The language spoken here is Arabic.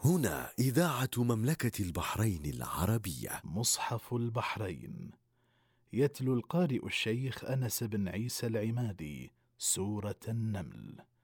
هنا إذاعة مملكة البحرين العربية. مصحف البحرين. يتلو القارئ الشيخ أنس بن عيسى العمادي سورة النمل.